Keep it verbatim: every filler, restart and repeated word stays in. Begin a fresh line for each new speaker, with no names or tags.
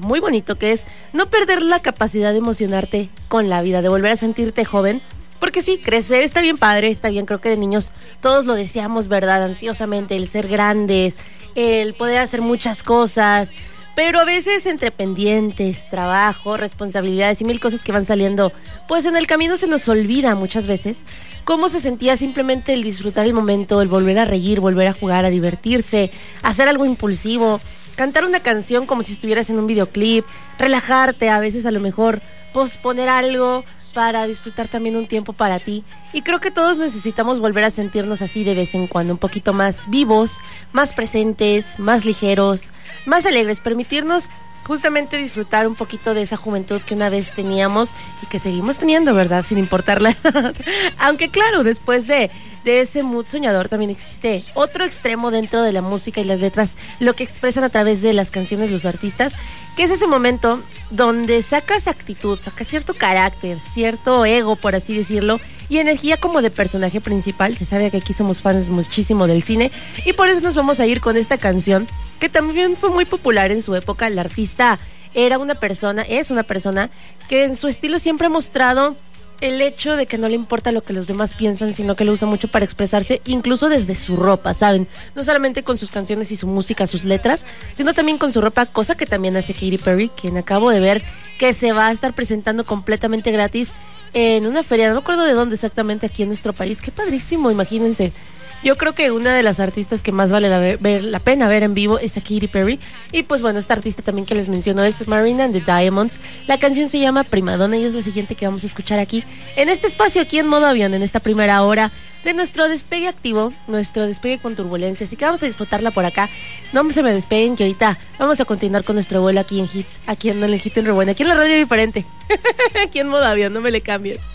muy bonito, que es no perder la capacidad de emocionarte con la vida, de volver a sentirte joven. Porque sí, crecer está bien padre, está bien, creo que de niños todos lo deseamos, ¿verdad? Ansiosamente, el ser grandes, el poder hacer muchas cosas, pero a veces entre pendientes, trabajo, responsabilidades y mil cosas que van saliendo, pues en el camino se nos olvida muchas veces cómo se sentía simplemente el disfrutar el momento, el volver a reír, volver a jugar, a divertirse, hacer algo impulsivo, cantar una canción como si estuvieras en un videoclip, relajarte, a veces a lo mejor posponer algo para disfrutar también un tiempo para ti. Y creo que todos necesitamos volver a sentirnos así de vez en cuando, un poquito más vivos, más presentes, más ligeros, más alegres, permitirnos justamente disfrutar un poquito de esa juventud que una vez teníamos y que seguimos teniendo, ¿verdad? Sin importar la edad. Aunque claro, después de, de ese mood soñador también existe otro extremo dentro de la música y las letras, lo que expresan a través de las canciones los artistas, que es ese momento donde sacas actitud, sacas cierto carácter, cierto ego, por así decirlo, y energía como de personaje principal. Se sabe que aquí somos fans muchísimo del cine y por eso nos vamos a ir con esta canción que también fue muy popular en su época. El artista era una persona, es una persona que en su estilo siempre ha mostrado el hecho de que no le importa lo que los demás piensan, sino que lo usa mucho para expresarse, incluso desde su ropa, ¿saben? No solamente con sus canciones y su música, sus letras, sino también con su ropa, cosa que también hace Katy Perry, quien acabo de ver que se va a estar presentando completamente gratis en una feria, no me acuerdo de dónde exactamente, aquí en nuestro país. Qué padrísimo, imagínense. Yo creo que una de las artistas que más vale la, ver, ver, la pena ver en vivo es a Katy Perry. Y pues bueno, esta artista también que les menciono es Marina and the Diamonds. La canción se llama Primadonna y es la siguiente que vamos a escuchar aquí, en este espacio, aquí en modo avión, en esta primera hora de nuestro despegue activo, nuestro despegue con turbulencia. Así que vamos a disfrutarla por acá. No se me despeguen, que ahorita vamos a continuar con nuestro vuelo aquí en Hit, aquí en el Hit en Rebuena, aquí en la radio diferente, aquí en modo avión, no me le cambien.